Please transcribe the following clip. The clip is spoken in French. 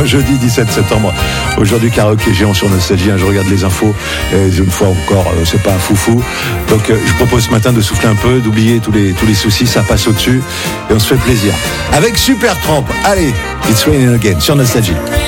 jeudi 17 septembre. Aujourd'hui, karaoké géant sur Nostalgie. Je regarde les infos et une fois encore, c'est pas un foufou. Donc, je propose ce matin de souffler un peu, d'oublier tous les soucis. Ça passe au-dessus et on se fait plaisir. Avec Supertramp. Allez, It's Raining Again sur Nostalgie.